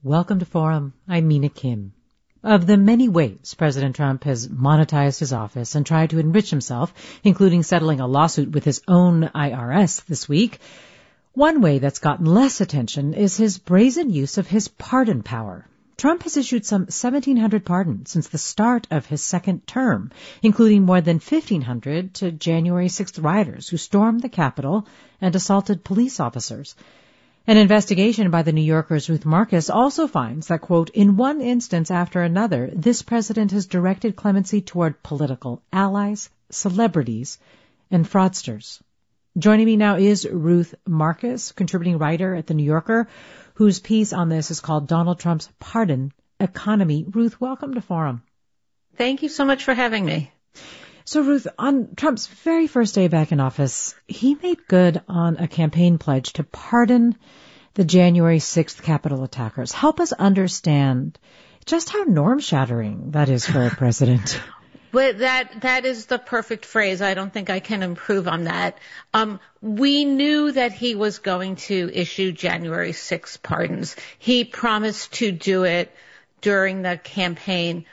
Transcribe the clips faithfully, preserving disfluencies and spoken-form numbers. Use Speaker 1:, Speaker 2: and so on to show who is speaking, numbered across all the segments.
Speaker 1: Welcome to Forum. I'm Mina Kim. Of the many ways President Trump has monetized his office and tried to enrich himself, including settling a lawsuit with his own I R S this week, one way that's gotten less attention is his brazen use of his pardon power. Trump has issued some seventeen hundred pardons since the start of his second term, including more than fifteen hundred to January sixth rioters who stormed the Capitol and assaulted police officers. An investigation by the New Yorker's Ruth Marcus also finds that, quote, in one instance after another, this president has directed clemency toward political allies, celebrities, and fraudsters. Joining me now is Ruth Marcus, contributing writer at the New Yorker, whose piece on this is called Donald Trump's Pardon Economy. Ruth, welcome to Forum.
Speaker 2: Thank you so much for having me.
Speaker 1: So, Ruth, on Trump's very first day back in office, he made good on a campaign pledge to pardon the January sixth Capitol attackers. Help us understand just how norm-shattering that is for a president.
Speaker 2: Well, that that is the perfect phrase. I don't think I can improve on that. Um, we knew that he was going to issue January sixth pardons. He promised to do it during the campaign.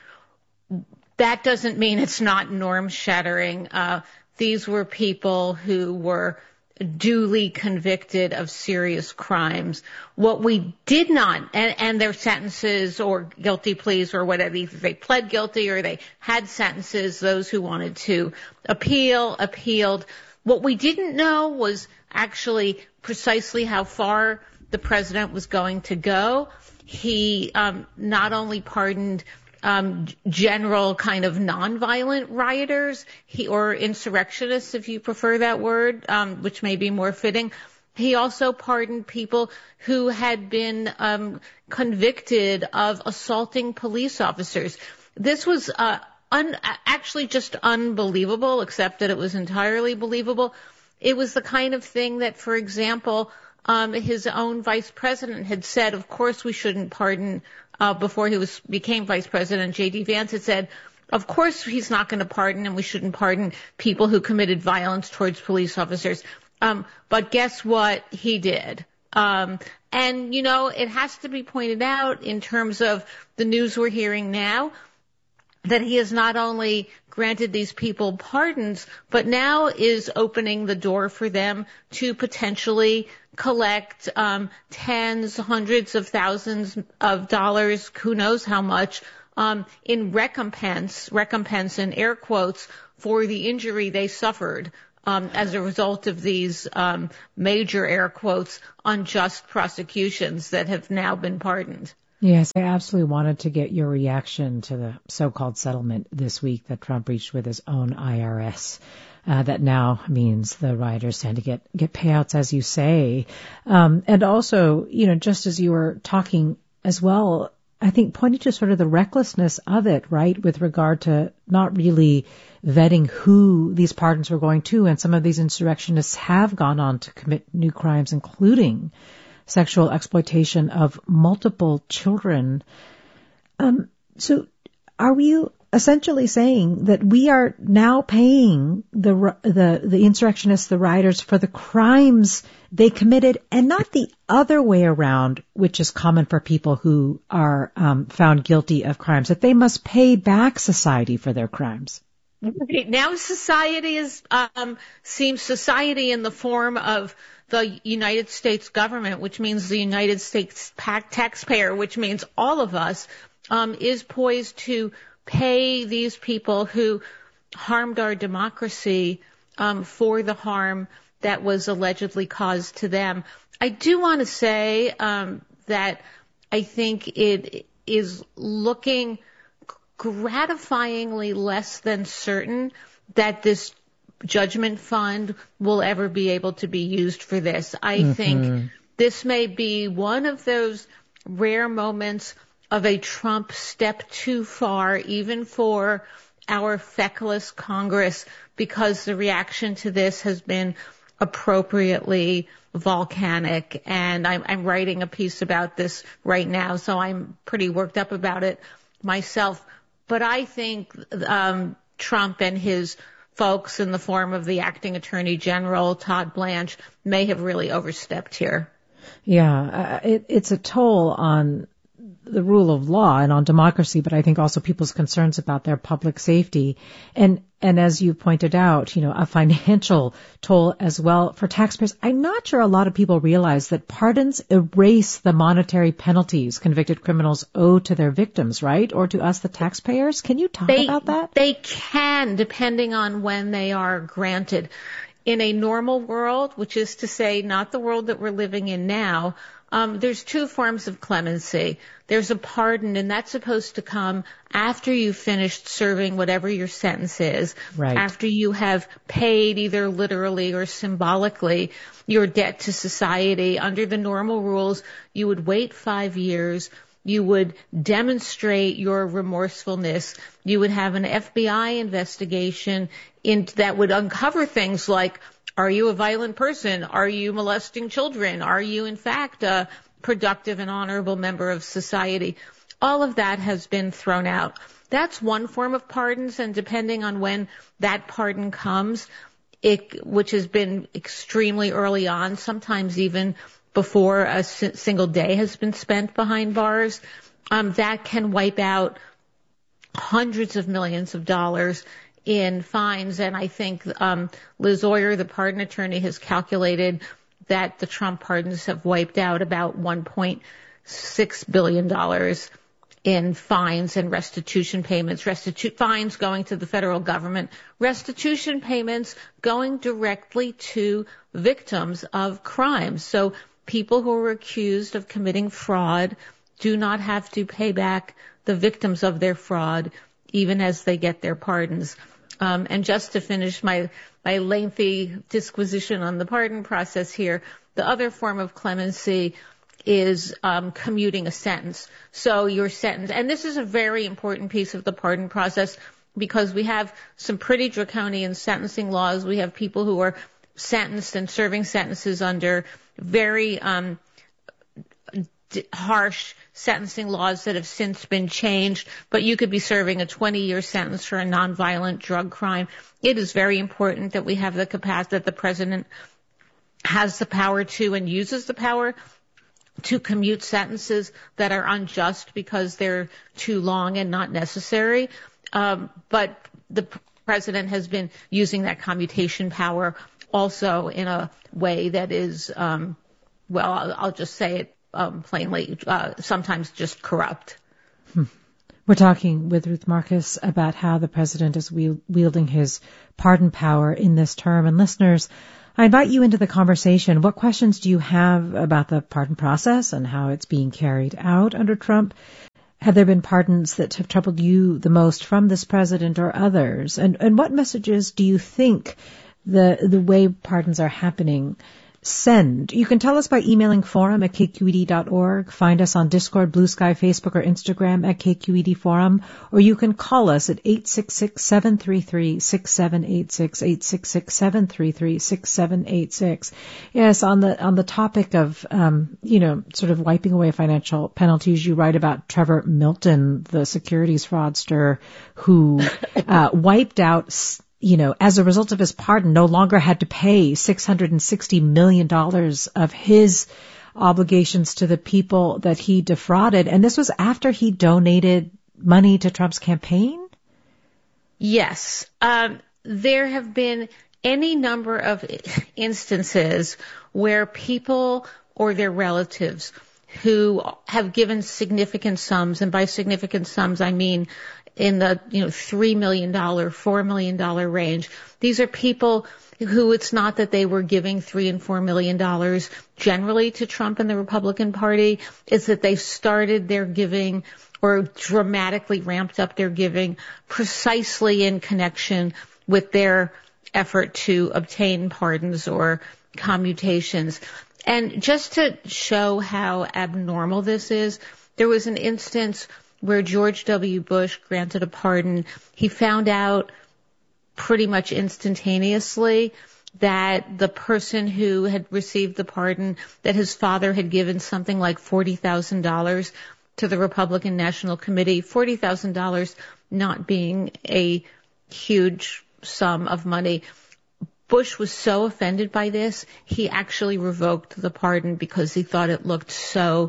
Speaker 2: That doesn't mean it's not norm-shattering. Uh, these were people who were duly convicted of serious crimes. What we did not, and, and their sentences or guilty pleas or whatever, either they pled guilty or they had sentences, those who wanted to appeal, appealed. What we didn't know was actually precisely how far the president was going to go. He um, not only pardoned Um, general kind of nonviolent rioters, he, or insurrectionists, if you prefer that word, um, which may be more fitting. He also pardoned people who had been um, convicted of assaulting police officers. This was uh, un- actually just unbelievable, except that it was entirely believable. It was the kind of thing that, for example, um, his own vice president had said, of course we shouldn't pardon. Uh, before he was became vice president, J D Vance had said, of course he's not going to pardon and we shouldn't pardon people who committed violence towards police officers. Um, but guess what? He did. Um, and, you know, it has to be pointed out in terms of the news we're hearing now that he has not only granted these people pardons, but now is opening the door for them to potentially collect um, tens, hundreds of thousands of dollars, who knows how much, um, in recompense, recompense in air quotes, for the injury they suffered um, as a result of these um, major air quotes unjust prosecutions that have now been pardoned.
Speaker 1: Yes, I absolutely wanted to get your reaction to the so-called settlement this week that Trump reached with his own I R S. Uh, that now means the rioters tend to get, get payouts, as you say. Um, and also, you know, just as you were talking as well, I think pointing to sort of the recklessness of it, right, with regard to not really vetting who these pardons were going to. And some of these insurrectionists have gone on to commit new crimes, including sexual exploitation of multiple children. Um, so are we essentially saying that we are now paying the the the insurrectionists, the rioters, for the crimes they committed, and not the other way around, which is common for people who are um, found guilty of crimes, that they must pay back society for their crimes?
Speaker 2: Now society is um, seems society in the form of the United States government, which means the United States taxpayer, which means all of us, um, is poised to pay these people who harmed our democracy um, for the harm that was allegedly caused to them. I do want to say um, that I think it is looking gratifyingly less than certain that this judgment fund will ever be able to be used for this. I mm-hmm. think this may be one of those rare moments of a Trump step too far, even for our feckless Congress, because the reaction to this has been appropriately volcanic. And I'm, I'm writing a piece about this right now, so I'm pretty worked up about it myself. But I think um, Trump and his folks in the form of the acting attorney general, Todd Blanche, may have really overstepped here.
Speaker 1: Yeah, uh, it, it's a toll on the rule of law and on democracy, but I think also people's concerns about their public safety. And, and as you pointed out, you know, a financial toll as well for taxpayers. I'm not sure a lot of people realize that pardons erase the monetary penalties convicted criminals owe to their victims, right? Or to us, the taxpayers. Can you talk
Speaker 2: they,
Speaker 1: about that?
Speaker 2: They can, depending on when they are granted. In a normal world, which is to say not the world that we're living in now, um, there's two forms of clemency. There's a pardon, and that's supposed to come after you've finished serving whatever your sentence is,
Speaker 1: right.
Speaker 2: After you have paid either literally or symbolically your debt to society. Under the normal rules, you would wait five years. You would demonstrate your remorsefulness. You would have an F B I investigation in, that would uncover things like, are you a violent person? Are you molesting children? Are you, in fact, a productive and honorable member of society? All of that has been thrown out. That's one form of pardons, and depending on when that pardon comes, it, which has been extremely early on, sometimes even before a si- single day has been spent behind bars, um, that can wipe out hundreds of millions of dollars in fines. And I think um, Liz Oyer, the pardon attorney, has calculated that the Trump pardons have wiped out about one point six billion dollars in fines and restitution payments. Restitu- fines going to the federal government, restitution payments going directly to victims of crimes. So people who are accused of committing fraud do not have to pay back the victims of their fraud, even as they get their pardons. Um, and just to finish my, my lengthy disquisition on the pardon process here, the other form of clemency is um, commuting a sentence. So your sentence, and this is a very important piece of the pardon process because we have some pretty draconian sentencing laws. We have people who are sentenced and serving sentences under very um, d- harsh sentencing laws that have since been changed, but you could be serving a twenty-year sentence for a nonviolent drug crime. It is very important that we have the capacity, that the president has the power to and uses the power to commute sentences that are unjust because they're too long and not necessary. Um, but the president has been using that commutation power also in a way that is, um, well, I'll, I'll just say it um, plainly, uh, sometimes just corrupt.
Speaker 1: Hmm. We're talking with Ruth Marcus about how the president is wield- wielding his pardon power in this term. And listeners, I invite you into the conversation. What questions do you have about the pardon process and how it's being carried out under Trump? Have there been pardons that have troubled you the most from this president or others? And, and what messages do you think the the way pardons are happening send? You can tell us by emailing forum at k q e d dot org. Find us on Discord, Blue Sky, Facebook, or Instagram at K Q E D Forum. Or you can call us at eight six six, seven three three, six seven eight six, eight six six, seven three three, six seven eight six. Yes, on the on the topic of, um, you know, sort of wiping away financial penalties, you write about Trevor Milton, the securities fraudster who uh, wiped out you know, as a result of his pardon, no longer had to pay six hundred sixty million dollars of his obligations to the people that he defrauded. And this was after he donated money to Trump's campaign?
Speaker 2: Yes. Um, there have been any number of instances where people or their relatives who have given significant sums, and by significant sums I mean in the, you know, three million dollars, four million dollars range. These are people who it's not that they were giving three and four million dollars generally to Trump and the Republican Party. It's that they started their giving or dramatically ramped up their giving precisely in connection with their effort to obtain pardons or commutations. And just to show how abnormal this is, there was an instance where George W. Bush granted a pardon. He found out pretty much instantaneously that the person who had received the pardon, that his father had given something like forty thousand dollars to the Republican National Committee, forty thousand dollars not being a huge sum of money. Bush was so offended by this, he actually revoked the pardon because he thought it looked so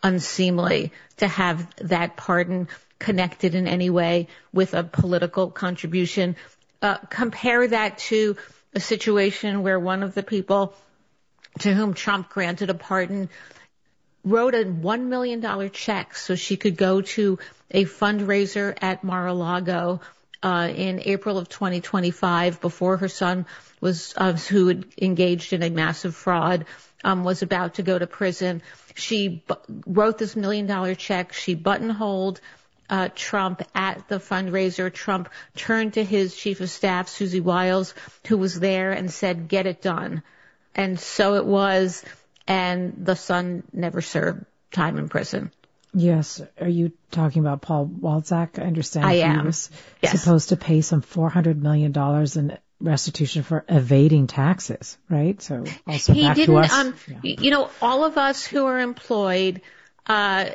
Speaker 2: unseemly to have that pardon connected in any way with a political contribution. Uh, compare that to a situation where one of the people to whom Trump granted a pardon wrote a one million dollars check so she could go to a fundraiser at Mar-a-Lago uh, in April of twenty twenty-five before her son was, uh, who had engaged in a massive fraud, um, was about to go to prison. She bu- wrote this million dollar check. She buttonholed uh, Trump at the fundraiser. Trump turned to his chief of staff, Susie Wiles, who was there, and said, "Get it done." And so it was. And the son never served time in prison.
Speaker 1: Yes. Are you talking about Paul Walczak? I understand
Speaker 2: I
Speaker 1: he
Speaker 2: am.
Speaker 1: was
Speaker 2: Yes.
Speaker 1: supposed to pay some four hundred million dollars in restitution for evading taxes, right? So also
Speaker 2: he
Speaker 1: back
Speaker 2: didn't,
Speaker 1: to us.
Speaker 2: Um,
Speaker 1: yeah.
Speaker 2: You know, all of us who are employed uh,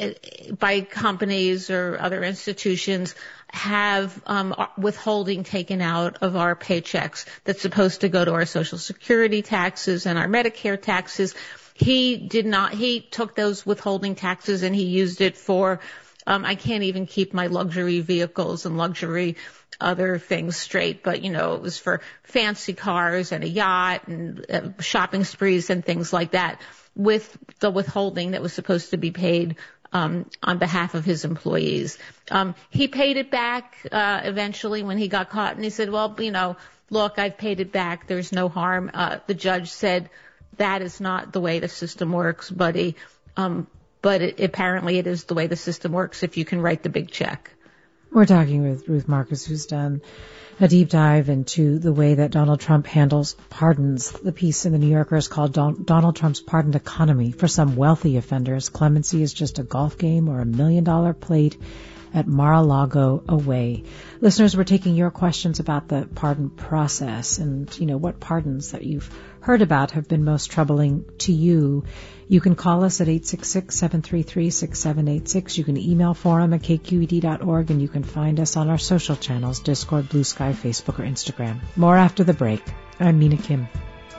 Speaker 2: by companies or other institutions have um, withholding taken out of our paychecks that's supposed to go to our Social Security taxes and our Medicare taxes. He did not. He took those withholding taxes and he used it for, um, I can't even keep my luxury vehicles and luxury other things straight, but, you know, it was for fancy cars and a yacht and uh, shopping sprees and things like that, with the withholding that was supposed to be paid Um, on behalf of his employees. Um, he paid it back uh, eventually when he got caught, and he said, well, you know, look, I've paid it back. There's no harm. Uh, the judge said that is not the way the system works, buddy. Um, but it, apparently it is the way the system works if you can write the big check.
Speaker 1: We're talking with Ruth Marcus, who's done a deep dive into the way that Donald Trump handles pardons. The piece in the New Yorker is called Don- Donald Trump's Pardoned Economy. For some wealthy offenders, clemency is just a golf game or a million dollar plate at Mar-a-Lago away. Listeners, we're taking your questions about the pardon process and, you know, what pardons that you've heard about have been most troubling to you. You can call us at eight six six, seven three three, six seven eight six. You can email forum at k q e d dot org, and you can find us on our social channels, Discord, Blue Sky, Facebook, or Instagram. More after the break. I'm Mina Kim.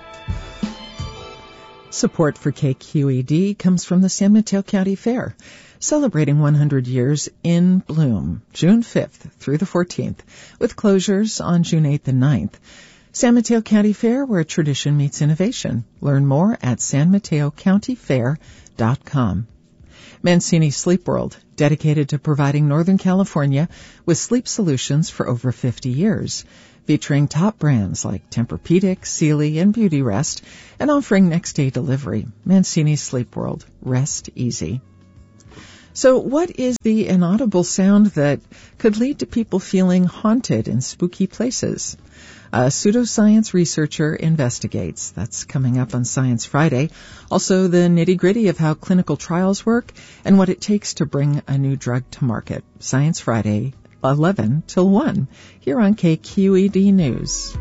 Speaker 3: Support for K Q E D comes from the San Mateo County Fair, celebrating one hundred years in bloom, June fifth through the fourteenth, with closures on June eighth and ninth. San Mateo County Fair, where tradition meets innovation. Learn more at san mateo county fair dot com. Mancini Sleep World, dedicated to providing Northern California with sleep solutions for over fifty years, featuring top brands like Tempur-Pedic, Sealy, and Beautyrest, and offering next-day delivery. Mancini Sleep World. Rest easy. So what is the inaudible sound that could lead to people feeling haunted in spooky places? A pseudoscience researcher investigates. That's coming up on Science Friday. Also, the nitty-gritty of how clinical trials work and what it takes to bring a new drug to market. Science Friday, eleven till one, here on K Q E D News.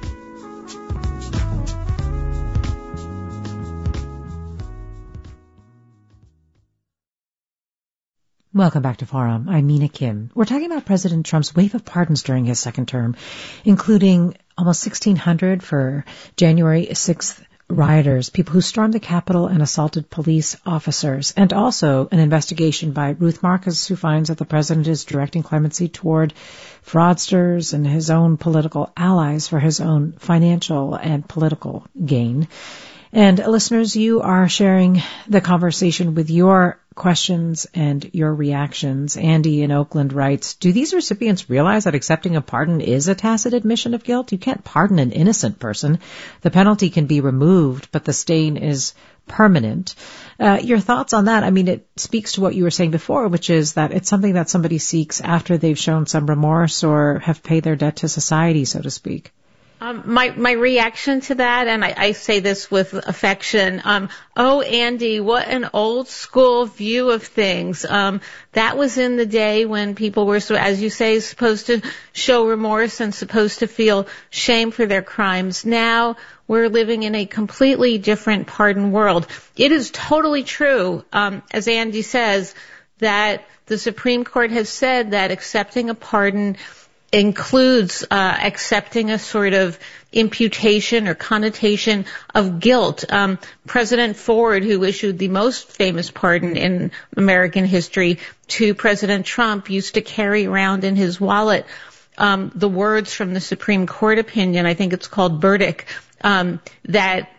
Speaker 1: Welcome back to Forum. I'm Mina Kim. We're talking about President Trump's wave of pardons during his second term, including almost sixteen hundred for January sixth rioters, people who stormed the Capitol and assaulted police officers, and also an investigation by Ruth Marcus, who finds that the president is directing clemency toward fraudsters and his own political allies for his own financial and political gain. And listeners, you are sharing the conversation with your questions and your reactions. Andy in Oakland writes, do these recipients realize that accepting a pardon is a tacit admission of guilt? You can't pardon an innocent person. The penalty can be removed, but the stain is permanent. Uh, your thoughts on that? I mean, it speaks to what you were saying before, which is that it's something that somebody seeks after they've shown some remorse or have paid their debt to society, so to speak.
Speaker 2: Um, my, my reaction to that, and I, I say this with affection, um, oh, Andy, what an old school view of things. Um, that was in the day when people were, so, as you say, supposed to show remorse and supposed to feel shame for their crimes. Now we're living in a completely different pardon world. It is totally true, um, as Andy says, that the Supreme Court has said that accepting a pardon includes uh, accepting a sort of imputation or connotation of guilt. Um, President Ford, who issued the most famous pardon in American history to President Trump, used to carry around in his wallet um, the words from the Supreme Court opinion, I think it's called Burdick, um, that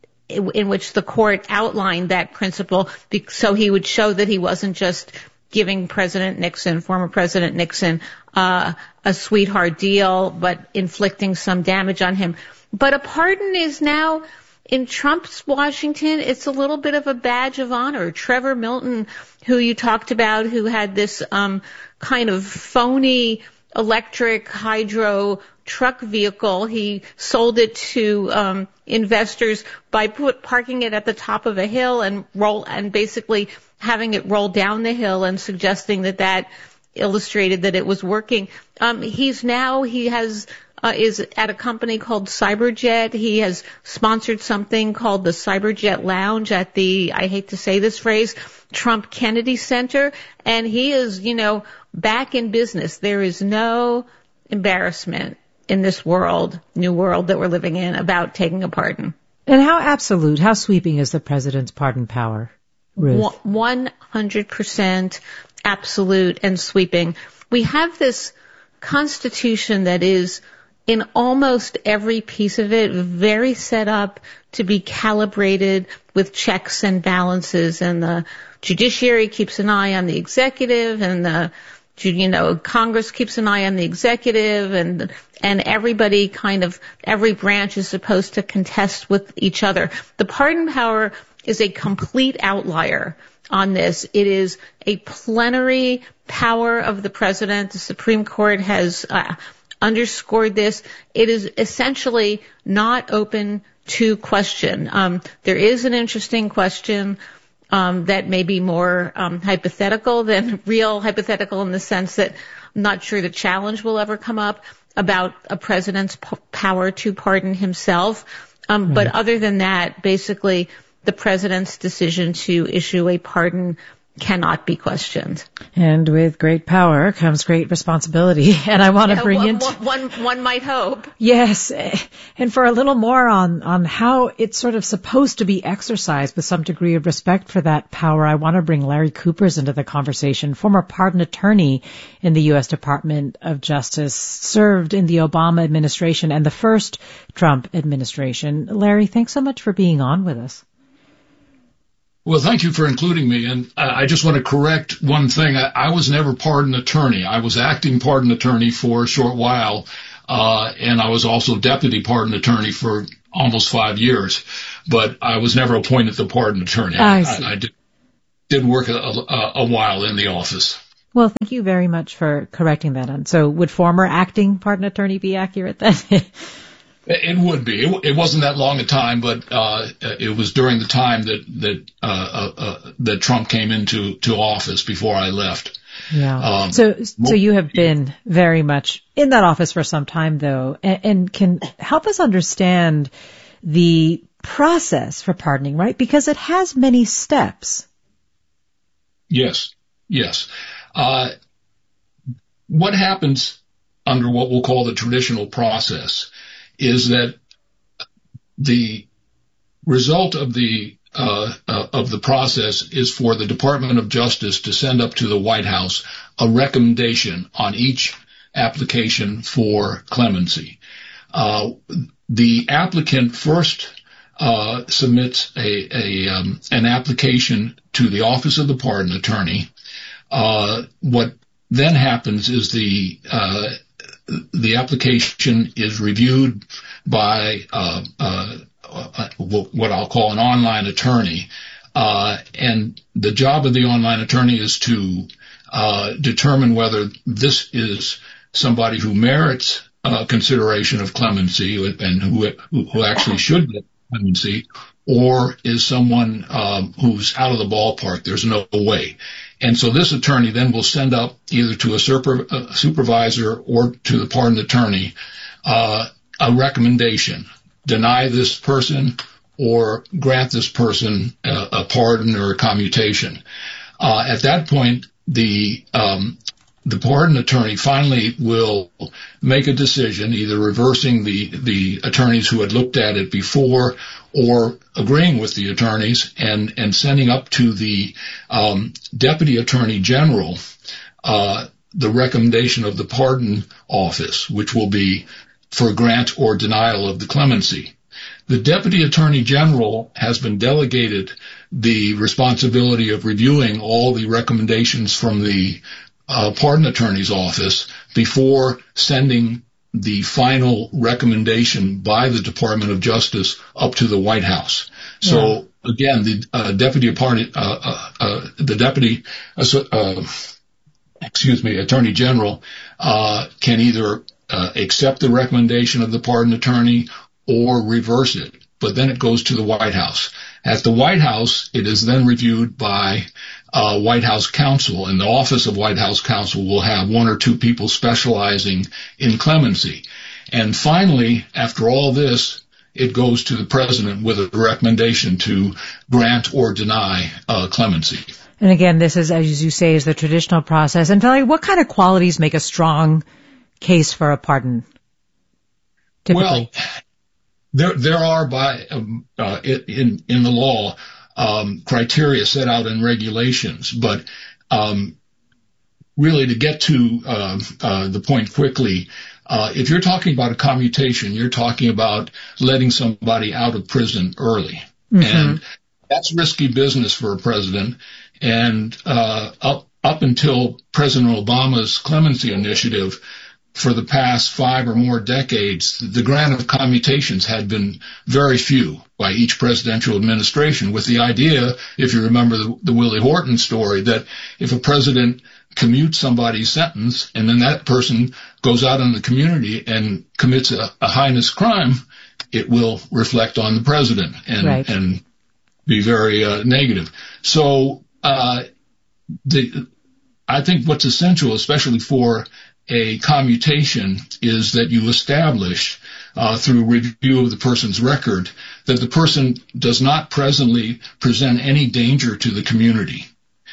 Speaker 2: in which the court outlined that principle so he would show that he wasn't just giving President Nixon, former President Nixon, uh, a sweetheart deal, but inflicting some damage on him. But a pardon is now, in Trump's Washington, it's a little bit of a badge of honor. Trevor Milton, who you talked about, who had this um, kind of phony electric hydro truck vehicle, he sold it to um, investors by put, parking it at the top of a hill and roll and basically having it roll down the hill and suggesting that that illustrated that it was working. Um, he's now, he has, uh, is at a company called Cyberjet. He has sponsored something called the Cyberjet Lounge at the, I hate to say this phrase, Trump Kennedy Center. And he is, you know, back in business. There is no embarrassment in this world, new world that we're living in, about taking a pardon.
Speaker 1: And how absolute, how sweeping is the president's pardon power, Ruth?
Speaker 2: one hundred percent absolute and sweeping. We have this Constitution that is, in almost every piece of it, very set up to be calibrated with checks and balances, and the judiciary keeps an eye on the executive, and the you know, Congress keeps an eye on the executive, and and everybody kind of, every branch is supposed to contest with each other. The pardon power is a complete outlier on this. It is a plenary power of the president. The Supreme Court has uh, underscored this. It is essentially not open to question. Um, there is an interesting question Um, that may be more um, hypothetical than real hypothetical, in the sense that I'm not sure the challenge will ever come up about a president's p- power to pardon himself. Um, mm-hmm. But other than that, basically, the president's decision to issue a pardon cannot be questioned.
Speaker 1: And with great power comes great responsibility. And I want to
Speaker 2: yeah,
Speaker 1: bring
Speaker 2: one,
Speaker 1: in...
Speaker 2: One, one might hope.
Speaker 1: Yes. And for a little more on, on how it's sort of supposed to be exercised with some degree of respect for that power, I want to bring Larry Coopers into the conversation, former pardon attorney in the U S Department of Justice, served in the Obama administration and the first Trump administration. Larry, thanks so much for being on with us.
Speaker 4: Well, thank you for including me. And I just want to correct one thing. I, I was never pardon attorney. I was acting pardon attorney for a short while, uh, and I was also deputy pardon attorney for almost five years. But I was never appointed the pardon attorney. I, I, I did, did work a, a, a while in the office.
Speaker 1: Well, thank you very much for correcting that. And so would former acting pardon attorney be accurate then?
Speaker 4: It would be. It, it wasn't that long a time, but uh, it was during the time that that uh, uh, that Trump came into to office before I left.
Speaker 1: Yeah. Um, so, so you have been very much in that office for some time, though, and, and can help us understand the process for pardoning, right? Because it has many steps.
Speaker 4: Yes. Yes. Uh, what happens under what we'll call the traditional process is that the result of the uh, uh, of the process is for the Department of Justice to send up to the White House a recommendation on each application for clemency. Uh, the applicant first uh, submits a, a um, an application to the Office of the Pardon Attorney. Uh, what then happens is the uh, the application is reviewed by uh, uh, uh, what I'll call an online attorney, uh, and the job of the online attorney is to uh, determine whether this is somebody who merits uh, consideration of clemency and who who actually should get clemency, or is someone um, who's out of the ballpark. There's no way. And so this attorney then will send up either to a, super, a supervisor or to the pardon attorney uh, a recommendation, deny this person or grant this person a, a pardon or a commutation. Uh, at that point, the um, the pardon attorney finally will make a decision, either reversing the, the attorneys who had looked at it before or agreeing with the attorneys and, and sending up to the um, deputy attorney general uh, the recommendation of the pardon office, which will be for grant or denial of the clemency. The deputy attorney general has been delegated the responsibility of reviewing all the recommendations from the uh, pardon attorney's office before sending the final recommendation by the Department of Justice up to the White House. So yeah. again, the uh, deputy uh, uh, uh, the deputy uh, uh, excuse me, attorney general uh, can either uh, accept the recommendation of the pardon attorney or reverse it. But then it goes to the White House. At the White House, it is then reviewed by uh, White House counsel, and the Office of White House Counsel will have one or two people specializing in clemency. And finally, after all this, it goes to the president with a recommendation to grant or deny uh, clemency.
Speaker 1: And again, this is, as you say, is the traditional process. And tell me, what kind of qualities make a strong case for a pardon, typically?
Speaker 4: Well, there there are by um, uh, in in the law um, criteria set out in regulations, but um, really to get to uh, uh, the point quickly, uh, if you're talking about a commutation, you're talking about letting somebody out of prison early, mm-hmm. and that's risky business for a president. And uh, up up until President Obama's clemency initiative, for the past five or more decades, the grant of commutations had been very few by each presidential administration, with the idea, if you remember the, the Willie Horton story, that if a president commutes somebody's sentence and then that person goes out in the community and commits a, a heinous crime, it will reflect on the president and, right. and be very uh, negative. So uh, the, I think what's essential, especially for a commutation, is that you establish uh, through review of the person's record that the person does not presently present any danger to the community.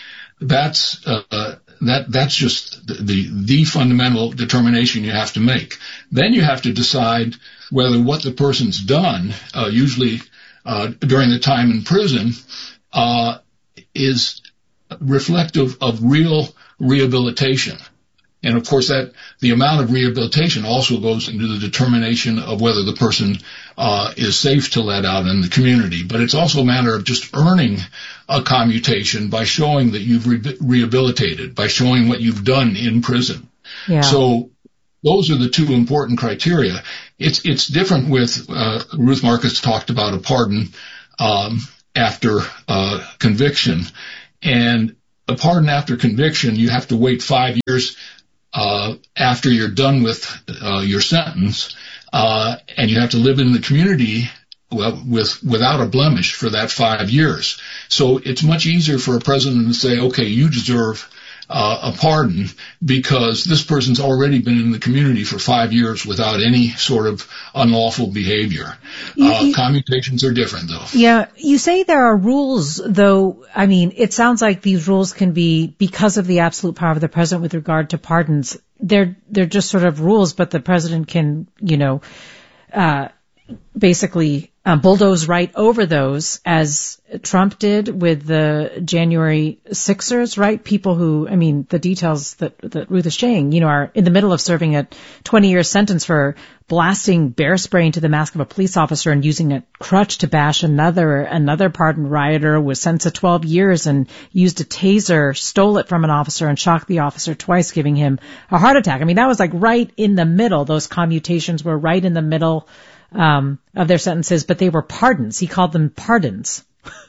Speaker 4: That's uh, that that's just the, the the fundamental determination you have to make. Then you have to decide whether what the person's done, uh, usually uh, during the time in prison, uh, is reflective of real rehabilitation. And of course, that the amount of rehabilitation also goes into the determination of whether the person uh, is safe to let out in the community. But it's also a matter of just earning a commutation by showing that you've re- rehabilitated, by showing what you've done in prison. Yeah. So those are the two important criteria. It's it's different with uh, Ruth Marcus talked about a pardon um, after uh, conviction, and a pardon after conviction, you have to wait five years. Uh, after you're done with uh, your sentence, uh, and you have to live in the community well, with without a blemish for that five years. So it's much easier for a president to say, okay, you deserve uh, a pardon because this person's already been in the community for five years without any sort of unlawful behavior.
Speaker 1: You,
Speaker 4: uh,
Speaker 1: you,
Speaker 4: commutations are different, though.
Speaker 1: Yeah, you say there are rules, though. I mean, it sounds like these rules can be, because of the absolute power of the president with regard to pardons, they're they're just sort of rules, but the president can, you know, uh, basically uh, bulldoze right over those, as Trump did with the January sixers, right? People who, I mean, the details that, that Ruth is saying, you know, are in the middle of serving a twenty-year sentence for blasting bear spray into the mask of a police officer and using a crutch to bash another, another pardoned rioter, was sentenced to twelve years and used a taser, stole it from an officer and shocked the officer twice, giving him a heart attack. I mean, that was like right in the middle. Those commutations were right in the middle um, of their sentences, but they were pardons. He called them pardons.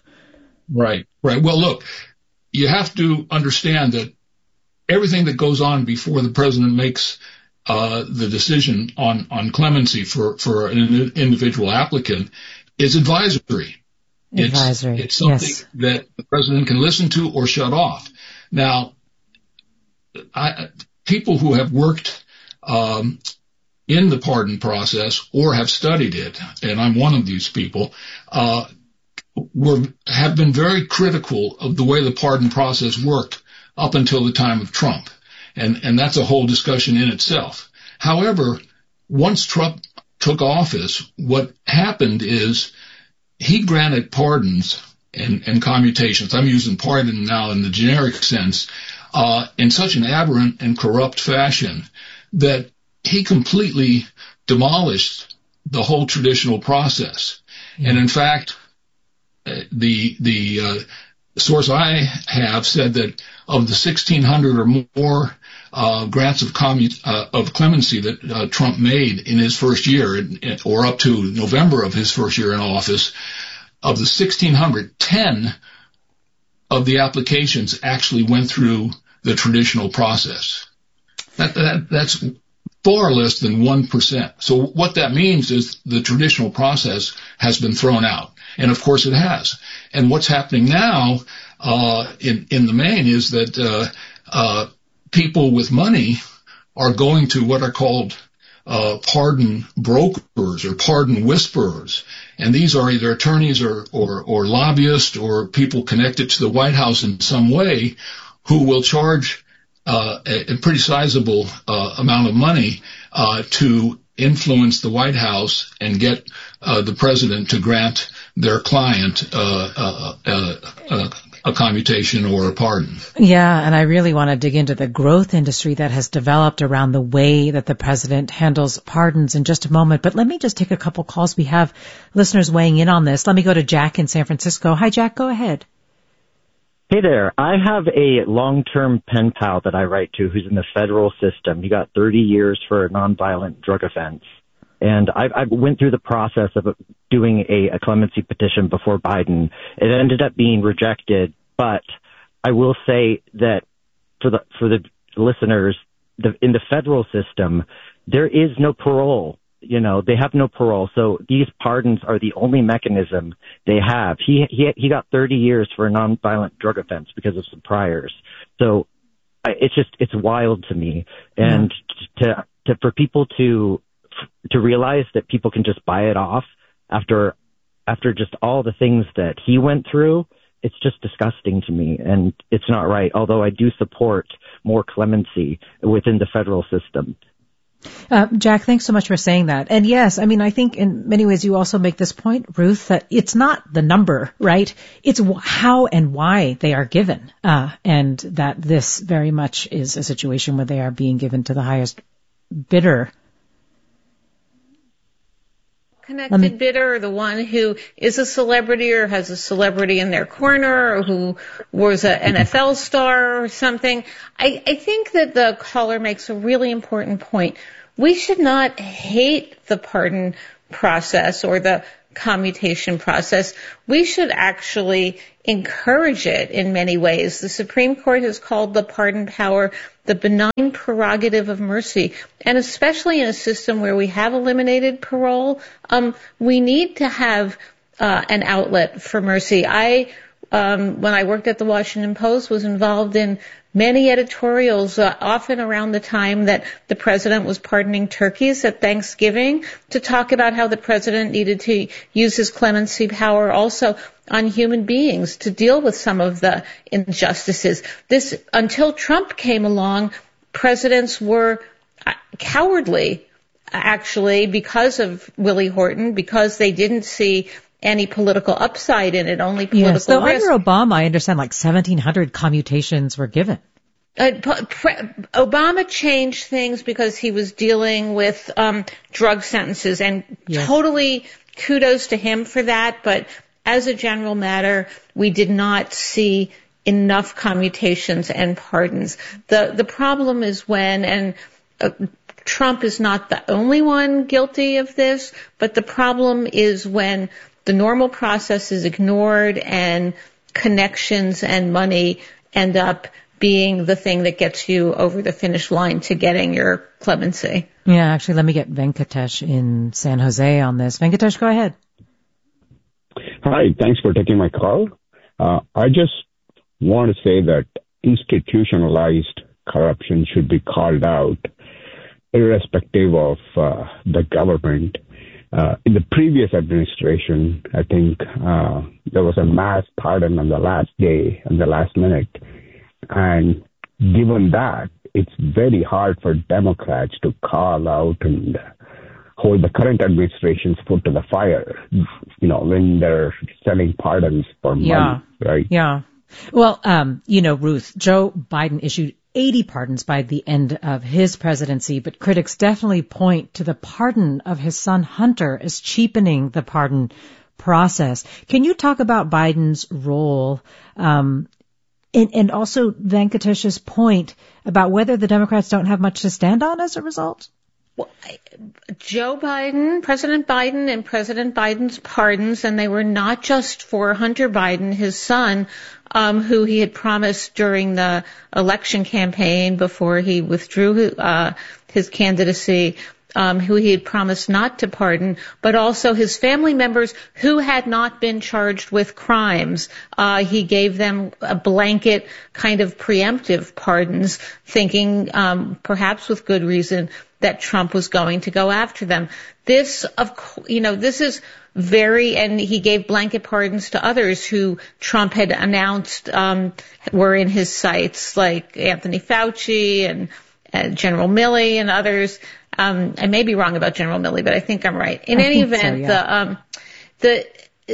Speaker 4: Right, right. Well, look, you have to understand that everything that goes on before the president makes uh, the decision on, on clemency for, for an individual applicant is advisory.
Speaker 1: Advisory,
Speaker 4: It's, it's something
Speaker 1: yes.
Speaker 4: that the president can listen to or shut off. Now, I, people who have worked um, in the pardon process or have studied it, and I'm one of these people, uh, were have been very critical of the way the pardon process worked up until the time of Trump. And, and that's a whole discussion in itself. However, once Trump took office, what happened is he granted pardons and, and commutations. I'm using pardon now in the generic sense, uh, in such an aberrant and corrupt fashion that he completely demolished the whole traditional process. Mm-hmm. And in fact, the, the, uh, source I have said that of the sixteen hundred or more uh, grants of commu- uh, of clemency that uh, Trump made in his first year, or up to November of his first year in office, of the sixteen hundred, ten of the applications actually went through the traditional process. That, that that's far less than one percent. So what that means is the traditional process has been thrown out. And of course it has. And what's happening now, uh, in, in the main is that, uh, uh, people with money are going to what are called, uh, pardon brokers or pardon whisperers. And these are either attorneys or, or, or lobbyists or people connected to the White House in some way who will charge, uh, a, a pretty sizable, uh, amount of money, uh, to influence the White House and get, uh, the president to grant their client uh, uh, uh, uh, a commutation or a pardon.
Speaker 1: Yeah, and I really want to dig into the growth industry that has developed around the way that the president handles pardons in just a moment. But let me just take a couple calls. We have listeners weighing in on this. Let me go to Jack in San Francisco. Hi, Jack. Go ahead.
Speaker 5: Hey there. I have a long-term pen pal that I write to who's in the federal system. He got thirty years for a nonviolent drug offense. And I, I went through the process of doing a, a clemency petition before Biden. It ended up being rejected, but I will say that for the for the listeners, the, in the federal system, there is no parole. You know, they have no parole, so these pardons are the only mechanism they have. He he he got thirty years for a nonviolent drug offense because of some priors. So I, it's just it's wild to me, and mm. to to for people to. to realize that people can just buy it off after after just all the things that he went through, it's just disgusting to me, and it's not right, although I do support more clemency within the federal system.
Speaker 1: Uh, Jack, thanks so much for saying that. And yes, I mean, I think in many ways you also make this point, Ruth, that it's not the number, right? It's how and why they are given, uh, and that this very much is a situation where they are being given to the highest bidder.
Speaker 2: Connected me, bidder, or the one who is a celebrity or has a celebrity in their corner, or who was an N F L star or something. I, I think that the caller makes a really important point. We should not hate the pardon process or the commutation process. We should actually encourage it in many ways. The Supreme Court has called the pardon power the benign prerogative of mercy. And especially in a system where we have eliminated parole, um, we need to have uh, an outlet for mercy. I, um, when I worked at the Washington Post, was involved in many editorials, uh, often around the time that the president was pardoning turkeys at Thanksgiving, to talk about how the president needed to use his clemency power also on human beings to deal with some of the injustices. This, until Trump came along, presidents were cowardly, actually, because of Willie Horton, because they didn't see any political upside in it, only political
Speaker 1: yes, so
Speaker 2: risk.
Speaker 1: Under Obama, I understand like seventeen hundred commutations were given.
Speaker 2: Uh, Obama changed things because he was dealing with um, drug sentences, and yes. Totally kudos to him for that. But as a general matter, we did not see enough commutations and pardons. The the problem is when, and uh, Trump is not the only one guilty of this, but the problem is when the normal process is ignored and connections and money end up being the thing that gets you over the finish line to getting your clemency.
Speaker 1: Yeah, actually, let me get Venkatesh in San Jose on this. Venkatesh, go ahead.
Speaker 6: Hi, thanks for taking my call. Uh, I just want to say that institutionalized corruption should be called out, irrespective of uh, the government. Uh, in the previous administration, I think uh, there was a mass pardon on the last day, on the last minute. And given that, it's very hard for Democrats to call out and hold the current administration's foot to the fire, you know, when they're selling pardons for money,
Speaker 1: yeah.
Speaker 6: right?
Speaker 1: Yeah. Well, um, you know, Ruth, Joe Biden issued eighty pardons by the end of his presidency, but critics definitely point to the pardon of his son Hunter as cheapening the pardon process. Can you talk about Biden's role, um, and, and also Venkatesh's point about whether the Democrats don't have much to stand on as a result?
Speaker 2: Well, Joe Biden, President Biden and President Biden's pardons, and they were not just for Hunter Biden, his son, um, who he had promised during the election campaign before he withdrew uh, his candidacy, um, who he had promised not to pardon, but also his family members who had not been charged with crimes. Uh, he gave them a blanket kind of preemptive pardons, thinking, um, perhaps with good reason, that Trump was going to go after them. This, of course, you know, this is very, and he gave blanket pardons to others who Trump had announced um, were in his sights, like Anthony Fauci and, and General Milley and others. Um, I may be wrong about General Milley, but I think I'm right. In
Speaker 1: I
Speaker 2: any event,
Speaker 1: so, yeah.
Speaker 2: the um, the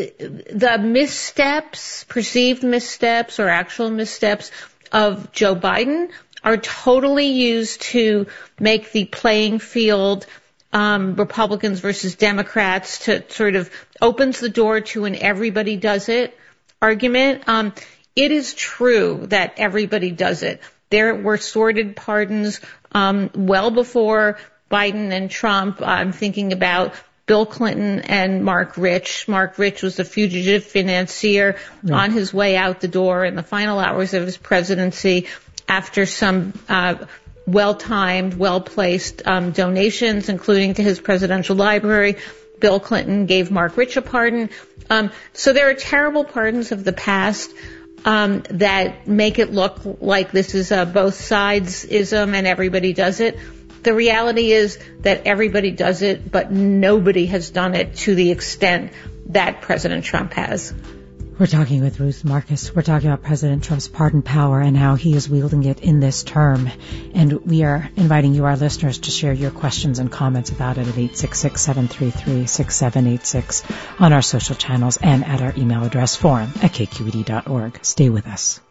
Speaker 2: the missteps, perceived missteps, or actual missteps of Joe Biden are totally used to make the playing field um, Republicans versus Democrats, to sort of opens the door to an everybody does it argument. Um, it is true that everybody does it. There were sorted pardons um, well before Biden and Trump. I'm thinking about Bill Clinton and Mark Rich. Mark Rich was the fugitive financier right. on his way out the door in the final hours of his presidency after some uh, well-timed, well-placed um, donations, including to his presidential library. Bill Clinton gave Mark Rich a pardon. Um, so there are terrible pardons of the past um, that make it look like this is a both sides-ism and everybody does it. The reality is that everybody does it, but nobody has done it to the extent that President Trump has.
Speaker 1: We're talking with Ruth Marcus. We're talking about President Trump's pardon power and how he is wielding it in this term. And we are inviting you, our listeners, to share your questions and comments about it at eight six six, seven three three, six seven eight six on our social channels and at our email address, forum at k q e d dot org. Stay with us.